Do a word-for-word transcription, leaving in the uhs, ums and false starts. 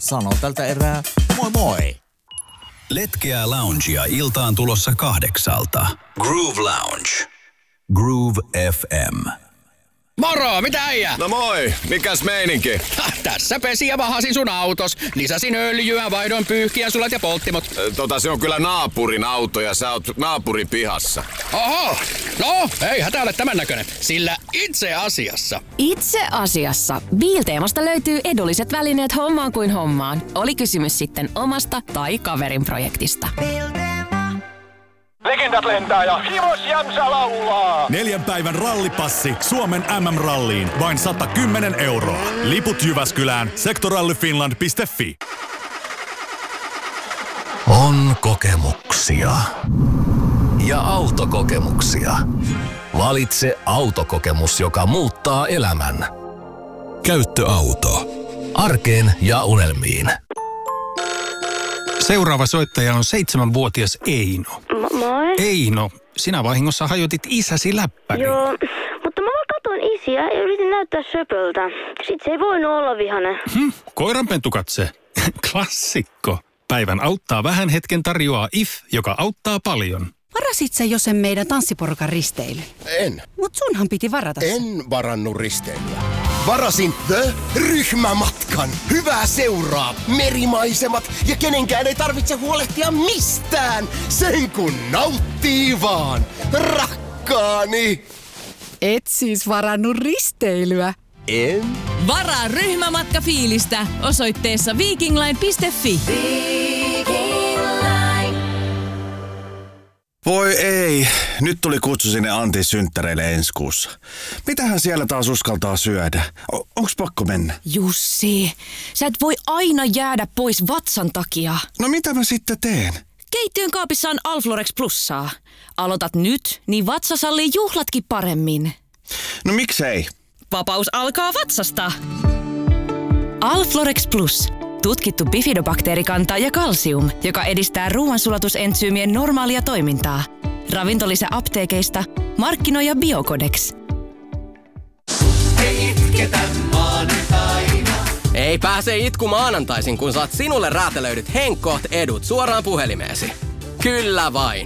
sanoo tältä erää moi moi. Letkeää loungea iltaan tulossa kahdeksalta. Groove Lounge. Groove F M. Moro, mitä äijä? No moi, mikäs meininki? Ha, tässä pesi ja vahasin sun autos. Lisäsin öljyä, vaihdoin pyyhkiä, sulat ja polttimot. Tota se on kyllä naapurin auto ja sä oot naapurin pihassa. Oho, no ei hätä ole tämän näköinen. Sillä itse asiassa. Itse asiassa. Biilteemasta löytyy edulliset välineet hommaan kuin hommaan. Oli kysymys sitten omasta tai kaverin projektista. Legendat lentää ja Himos Jämsä laulaa. Neljän päivän rallipassi Suomen M M-ralliin vain sata kymmenen euroa. Liput Jyväskylään sektorallyfinland piste fi. On kokemuksia. Ja autokokemuksia. Valitse autokokemus, joka muuttaa elämän. Käyttöauto. Arkeen ja unelmiin. Seuraava soittaja on seitsemänvuotias Eino. M- moi. Eino, sinä vahingossa hajotit isäsi läppärin. Joo, mutta mä vaan katon isiä ja yritin näyttää söpöltä. Sit se ei voinut olla vihainen. Hm, koiranpentukatse. Klassikko. Päivän auttaa vähän hetken tarjoaa I F, joka auttaa paljon. Varasit sä jo sen meidän tanssiporukan risteily? En. Mut sunhan piti varata sen. En varannut risteilyä. Varasin The-ryhmämatkan. Hyvää seuraa, merimaisemat ja kenenkään ei tarvitse huolehtia mistään. Sen kun nauttii vaan, rakkaani. Et siis varannut risteilyä? En. Varaa ryhmämatka fiilistä osoitteessa vikingline piste fi. Voi ei, nyt tuli kutsu sinne Antin synttäreille ensi kuussa. Mitähän siellä taas uskaltaa syödä? O- onks pakko mennä? Jussi, sä et voi aina jäädä pois vatsan takia. No mitä mä sitten teen? Keittiön kaapissa on Alflorex Plussaa. Aloitat nyt, niin vatsa sallii juhlatkin paremmin. No miksei? Vapaus alkaa vatsasta. Alflorex Plus. Tutkittu bifidobakteerikanta ja kalsium, joka edistää ruoansulatusentsyymien normaalia toimintaa. Ravintolisä apteekeista, markkinoija Biocodex. Ei itketä maanantaina. Ei pääse itku maanantaisin, kun saat sinulle räätälöidyt Henkkoht edut suoraan puhelimeesi. Kyllä vain.